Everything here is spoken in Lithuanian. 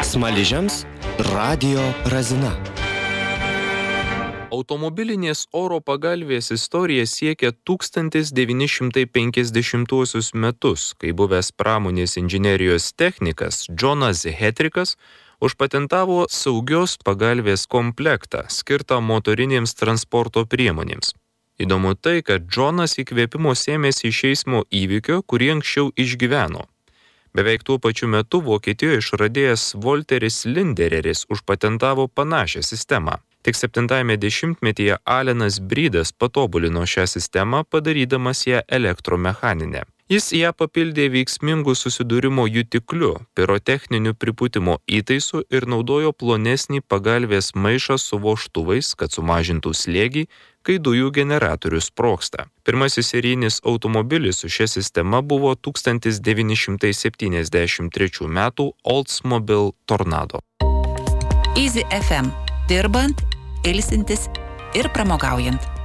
Smaližiams radijo razina. Automobilinės oro pagalvės istorija siekia 1950 metus, kai buvęs pramonės inžinerijos technikas Džonas Hetrikas užpatentavo saugios pagalvės komplektą, skirtą motorinėms transporto priemonėms. Įdomu tai, kad Džonas įkvėpimo sėmėsi iš eismo įvykio, kurį anksčiau išgyveno. Beveik tuo pačiu metu Vokietijoje išradėjas Volteris Lindereris užpatentavo panašią sistemą. Tik 70-ame dešimtmetyje Alenas Brydas patobulino šią sistemą, padarydamas ją elektromechaninę. Jis ją papildė veiksmingų susidūrimo jutikliu, pirotechniniu pripūtimo įtaisu ir naudojo plonesnį pagalvės maišą su vožtuvais, kad sumažintų slėgį, kai dujų generatorius sprogsta. Pirmasis serijinis automobilis su šia sistema buvo 1973 metų Oldsmobile Tornado. Easy FM. Dirbant, ilsintis ir pramogaujant.